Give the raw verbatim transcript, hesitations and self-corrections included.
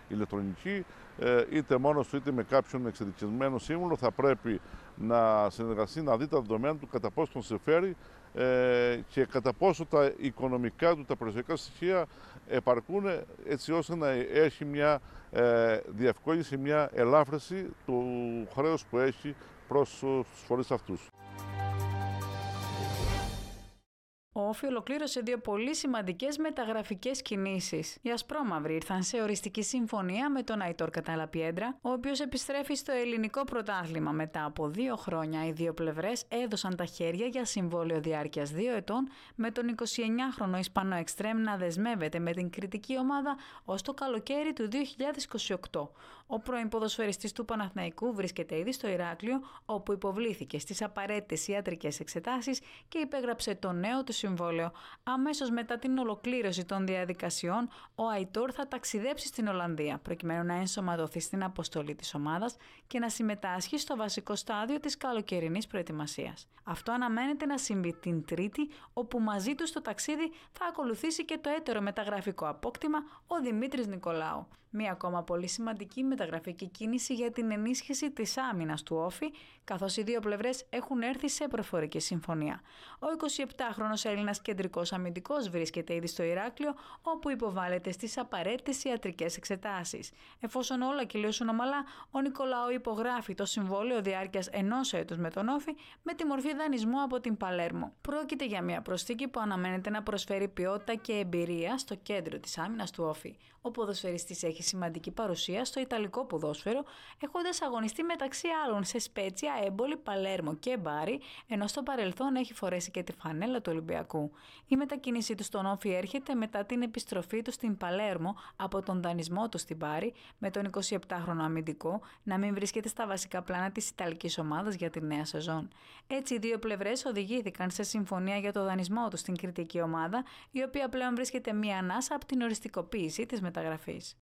ηλεκτρονική, είτε μόνος του είτε με κάποιον εξειδικευμένο σύμβουλο, θα πρέπει να συνεργαστεί, να δει τα δεδομένα του, κατά πόσο τον συμφέρει και κατά πόσο τα οικονομικά του, τα περιουσιακά στοιχεία επαρκούν, έτσι ώστε να έχει μια διευκόλυνση, μια ελάφρυνση του χρέους που έχει προς τους φορείς αυτούς. Ο Όφη ολοκλήρωσε δύο πολύ σημαντικές μεταγραφικές κινήσεις. Οι ασπρόμαυροι ήρθαν σε οριστική συμφωνία με τον Αϊτόρ Καταλαπιέντρα, ο οποίος επιστρέφει στο ελληνικό πρωτάθλημα μετά από δύο χρόνια. Οι δύο πλευρές έδωσαν τα χέρια για συμβόλαιο διάρκειας δύο ετών, με τον εικοσιεννιάχρονο Ισπανό εξτρέμ να δεσμεύεται με την κριτική ομάδα ως το καλοκαίρι του δύο χιλιάδες είκοσι οκτώ. Ο πρώην ποδοσφαιριστής του Παναθηναϊκού βρίσκεται ήδη στο Ηράκλειο, όπου υποβλήθηκε στις απαραίτητες ιατρικές εξετάσεις και υπέγραψε το νέο του συμβόλαιο. Αμέσως μετά την ολοκλήρωση των διαδικασιών, ο Αϊτόρ θα ταξιδέψει στην Ολλανδία, προκειμένου να ενσωματωθεί στην αποστολή της ομάδας και να συμμετάσχει στο βασικό στάδιο της καλοκαιρινής προετοιμασίας. Αυτό αναμένεται να συμβεί την Τρίτη, όπου μαζί του στο ταξίδι θα ακολουθήσει και το έτερο μεταγραφικό απόκτημα, ο Δημήτρης Νικολάου. Μία ακόμα πολύ σημαντική μεταγραφική κίνηση για την ενίσχυση της άμυνας του Όφη, καθώς οι δύο πλευρές έχουν έρθει σε προφορική συμφωνία. Ο εικοσιεπτάχρονος Έλληνας κεντρικός αμυντικός βρίσκεται ήδη στο Ηράκλειο, όπου υποβάλλεται στις απαραίτητες ιατρικές εξετάσεις. Εφόσον όλα κυλήσουν ομαλά, ο Νικολάου υπογράφει το συμβόλαιο διάρκειας ενός έτους με τον Όφη με τη μορφή δανεισμού από την Παλέρμο. Πρόκειται για μια προσθήκη που αναμένεται να προσφέρει ποιότητα και εμπειρία στο κέντρο της άμυνας του Όφη. Ο ποδοσφαιριστής έχει σημαντική παρουσία στο ιταλικό ποδόσφαιρο, έχοντας αγωνιστεί μεταξύ άλλων σε Σπέτσια, Έμπολη, Παλέρμο και Μπάρι, ενώ στο παρελθόν έχει φορέσει και τη φανέλα του Ολυμπιακού. Η μετακίνησή του στον Όφη έρχεται μετά την επιστροφή του στην Παλέρμο από τον δανεισμό του στην Μπάρι, με τον εικοσιεπτάχρονο αμυντικό να μην βρίσκεται στα βασικά πλάνα της ιταλικής ομάδας για τη νέα σεζόν. Έτσι, οι δύο πλευρές οδηγήθηκαν σε συμφωνία για το δανεισμό του στην κριτική ομάδα, η οποία πλέον βρίσκεται μία ανάσα από την οριστικοποίηση της μεταγραφής.